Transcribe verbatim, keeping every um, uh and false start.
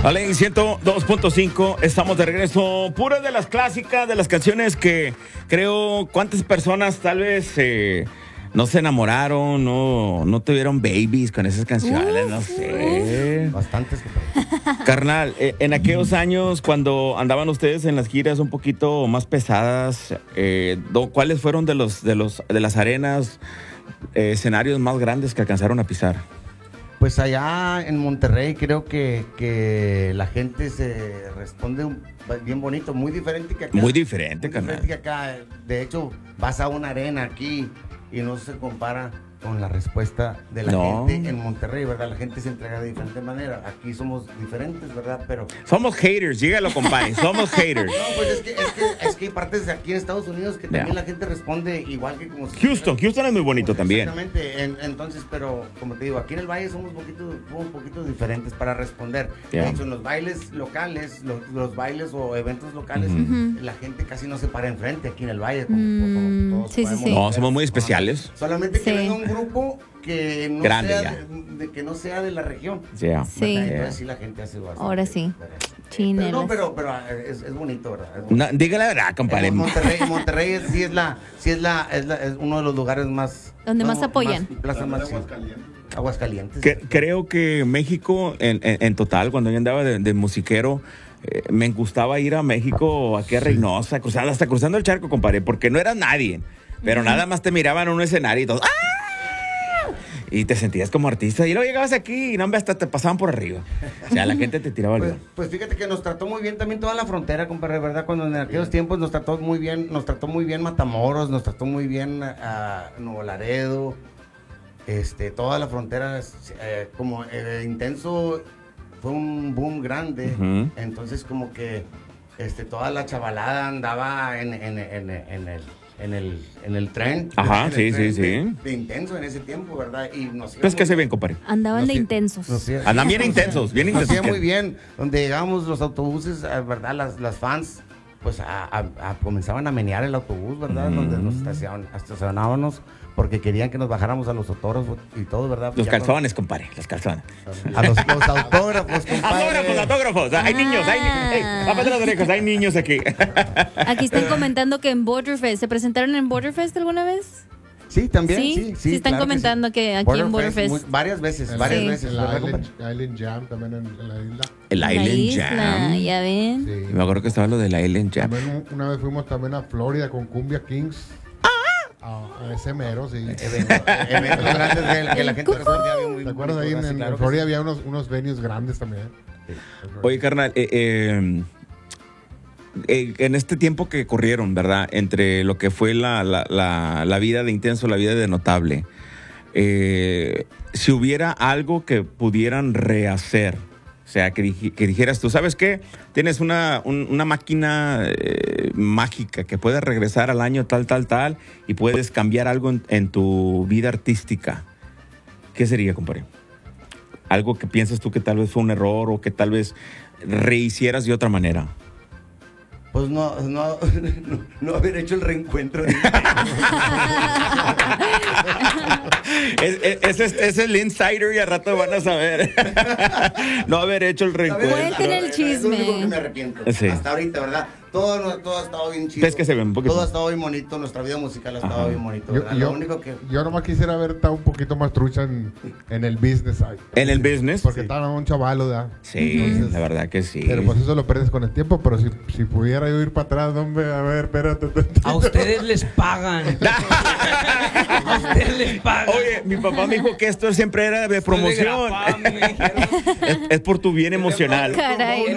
Vale, en ciento dos punto cinco estamos de regreso. Puras de las clásicas, de las canciones que creo cuántas personas tal vez eh, no se enamoraron, no, no tuvieron babies con esas canciones, Uf, no sé. Bastantes. Carnal, eh, en aquellos años cuando andaban ustedes en las giras un poquito más pesadas, eh, do- ¿cuáles fueron de los de los de las arenas, eh, escenarios más grandes que alcanzaron a pisar? Pues allá en Monterrey creo que, que la gente se responde un- bien bonito, muy diferente que acá. Muy diferente, Muy carnal. diferente que acá. De hecho, vas a una arena aquí y no se compara con la respuesta de la No. gente en Monterrey, ¿verdad? La gente se entrega de diferente manera. Aquí somos diferentes, ¿verdad? Pero... Somos haters, dígalo, compadre. Somos haters. No, pues es que, es que, es que hay partes de aquí en Estados Unidos que también Ya. la gente responde igual que como si... Houston, Houston es muy bonito también. Exactamente, en- entonces, pero como te digo, aquí en el Valle somos un poquito, un poquito diferentes para responder. Ya. De hecho, en los bailes locales, los, los bailes o eventos locales, Ujú. la gente casi no se para enfrente aquí en el Valle. Como, Mm, como todos sí, sí, podemos sí. No, ver. somos muy especiales. Solamente que Sí. venga un grupo que no, Grande sea ya. de, de- que no sea de la región. Yeah. Sí. ¿Verdad? Yeah. Entonces sí la gente hace bastante. Ahora sí. diferente. Chinelas. Pero no, pero, pero ah, es, es bonito, ¿verdad? Es bonito. No, diga la verdad, compadre. En Monterrey, Monterrey es, sí es la, sí es la, es la, es uno de los lugares más Donde más no, apoyan. plaza más Aguascalientes. Que- creo que México, en, en- en total, cuando yo andaba de, de musiquero, eh, me gustaba ir a México, aquí a Reynosa, cruzando, hasta cruzando el charco, compadre, porque no era nadie, pero nada más te miraban en un escenario y todo. ¡Ah! Y te sentías como artista, y luego llegabas aquí y no, hombre, hasta te pasaban por arriba. O sea, la gente te tiraba el Pues, dedo. pues fíjate que nos trató muy bien también toda la frontera, compadre, ¿verdad? Cuando en aquellos tiempos nos trató muy bien, nos trató muy bien Matamoros, nos trató muy bien a Nuevo Laredo, este, toda la frontera, eh, como eh, Intenso fue un boom grande, Ujú. entonces como que este, toda la chavalada andaba en, en, en, en el en el, en el tren. Ajá, en el sí, tren sí, de, sí. de Intenso en ese tiempo, ¿verdad? Y nos Pues que íbamos- se bien, compadre. Andaban Nos de i- intensos. nos i- Andan bien intensos, bien Nos intensos. hacía muy bien. Donde llegábamos los autobuses, eh, ¿verdad? Las, las fans, pues a, a- a- comenzaban a menear el autobús, ¿verdad? Mm. Donde nos estacion- estacionábamos porque querían que nos bajáramos a los autógrafos y todo, ¿verdad? Los Ya calzones, compadre, los calzones. con- A los, los autógrafos, compadre. Autógrafos, autógrafos. Hay niños, hay niños. Ey, tápate las orejas, hay niños aquí. Aquí están comentando que en Borderfest, ¿se presentaron en Borderfest alguna vez? Sí, también, Sí, sí, sí. sí están claro que comentando sí. que aquí en Borderfest, Borderfest. muy- varias veces, En varias Sí. veces. En la ¿verdad, Island, compadre? Island Jam también en, en la isla. El La Island isla, Jam. ya ven. Sí. Me acuerdo que estaba lo del Island Jam. También un- una vez fuimos también a Florida con Cumbia Kings. A, a ese mero, sí. Eventos, eventos grandes que, que la gente Cujú. respondía bien muy ¿Te acuerdas ahí bonito, en, ¿verdad? Sí, en claro que Florida sí. había unos, unos venues grandes también? Oye, carnal, eh, eh, eh, en este tiempo que corrieron, ¿verdad? Entre lo que fue la, la, la, la vida de Intenso, la vida de Notable, eh, si hubiera algo que pudieran rehacer, o sea, que, dij- que dijeras tú, ¿sabes qué? Tienes una, un- una máquina eh, mágica que puede regresar al año tal, tal, tal, y puedes cambiar algo en, en tu vida artística. ¿Qué sería, compadre? Algo que piensas tú que tal vez fue un error o que tal vez rehicieras de otra manera. Pues no, no, no, no haber hecho el reencuentro. de- Es- es- Ese es, ese es el insider y al rato van a saber. No haber hecho el reencuentro. Cuenten el Es lo único chisme. que me arrepiento. Sí. Hasta ahorita, ¿verdad? Todo, no- todo ha estado bien chido. Es que se ve un poquito. Todo ha estado bien bonito. Nuestra vida musical ha estado Ajá. bien bonito. Yo, ¿verdad? yo, Lo único que... yo nomás quisiera haber estado un poquito más trucha en, en el business side. En el business. Porque estaba un chaval, ¿verdad? Sí, Entonces, la verdad que sí. Pero pues eso lo pierdes con el tiempo. Pero si, si pudiera yo ir para atrás, hombre, a ver, espérate. A ustedes les pagan. A ustedes les pagan. Oye, mi papá me dijo que esto siempre era de Estoy de promoción. grapá, me dijeron. Es, es por tu bien emocional. Caray.